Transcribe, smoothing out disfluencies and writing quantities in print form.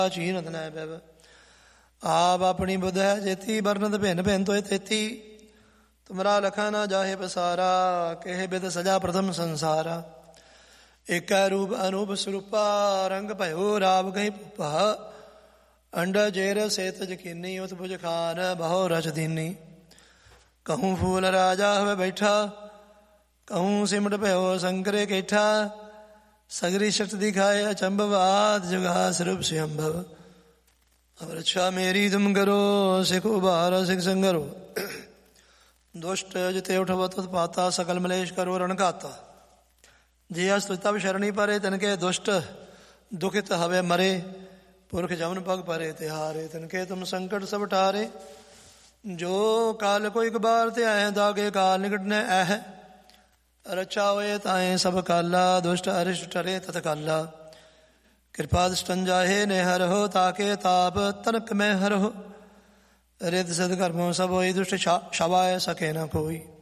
ਚੀਨਤ ਨੈ ਪੈਵ। ਆਪ ਆਪਣੀ ਬੁੱਧ ਹੈ ਜੇਤੀ, ਬਰਨਤ ਭਿੰਨ ਭਿੰਨ ਤੋਏ ਤੇਤੀ। ਤੁਮਰਾ ਲਖਾ ਨਾ ਜਾਹੇ ਪਸਾਰਾ, ਕਹੇ ਬਿਦ ਸਜਾ ਪ੍ਰਥਮ ਸੰਸਾਰਾ। ਏਕੈ ਰੂਪ ਅਨੂਪ ਸਰੂਪਾ, ਰੰਗ ਭਇਓ ਰਾਵ ਕਹੀ ਭੂਪਾ। ਅੰਡਾ ਜੇਰ ਸੇਤ ਜਕੀਨੀ, ਉਤ ਭੁਜ ਖਾਨ ਬਹੁ ਰਚ ਦੀਨੀ। कहूँ फूल राजा हुए बैठा, कहूँ सिमट भयो शंकरे कैठा। सगरी शक्त दिखाए अचंभवात, जुगा स्वरूप स्वयंभव। अब रक्षा मेरी तुम करो, सिख उबार सिख संगरो। दुष्ट जिते उठवत उत्पाता, सकल मलेश करो रण घाता। जिया स्तुता शरणी परे, तनके दुष्ट दुखित हवे मरे। पुरख जमन पग परे तिहारे, तनके तुम संकट सब टारे। जो काल को एक बार ते आए, दागे काल निकट न ऐह। रचा होए ताए सब काला, दुष्ट अरिष्ट टरे तत्काला। कृपा दृष्टन जाहे ने हर हो, ताके ताप तनक में हर हो। रिद सिद्ध कर्मों सब होई, दुष्ट छवाए सके न कोई।